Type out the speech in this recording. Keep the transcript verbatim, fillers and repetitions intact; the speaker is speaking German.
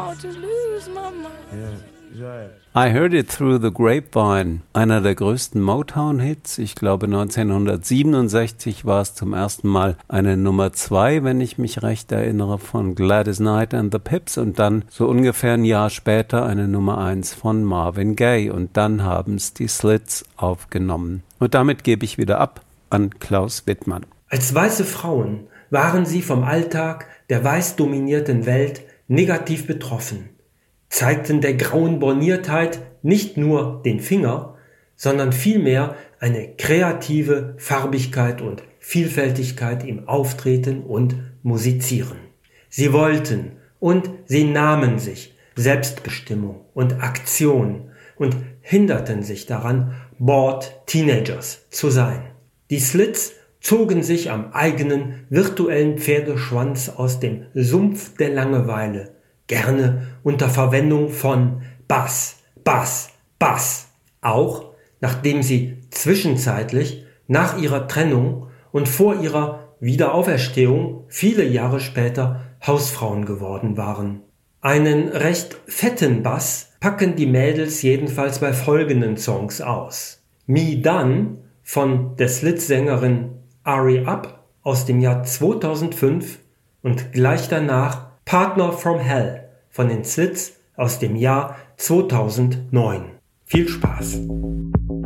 about to lose my mind. Yeah. I Heard It Through the Grapevine, einer der größten Motown-Hits. Ich glaube neunzehnhundertsiebenundsechzig war es zum ersten Mal eine Nummer zwei, wenn ich mich recht erinnere, von Gladys Knight and the Pips und dann so ungefähr ein Jahr später eine Nummer eins von Marvin Gaye und dann haben es die Slits aufgenommen. Und damit gebe ich wieder ab an Klaus Wittmann. Als weiße Frauen waren sie vom Alltag der weiß dominierten Welt negativ betroffen, zeigten der grauen Borniertheit nicht nur den Finger, sondern vielmehr eine kreative Farbigkeit und Vielfältigkeit im Auftreten und Musizieren. Sie wollten und sie nahmen sich Selbstbestimmung und Aktion und hinderten sich daran, Bored Teenagers zu sein. Die Slits zogen sich am eigenen virtuellen Pferdeschwanz aus dem Sumpf der Langeweile, gerne unter Verwendung von Bass, Bass, Bass, auch nachdem sie zwischenzeitlich nach ihrer Trennung und vor ihrer Wiederauferstehung viele Jahre später Hausfrauen geworden waren. Einen recht fetten Bass packen die Mädels jedenfalls bei folgenden Songs aus. Me Done von der Slits-Sängerin Ari Up aus dem Jahr zweitausendfünf und gleich danach Partner from Hell von den Slits aus dem Jahr zweitausendneun. Viel Spaß!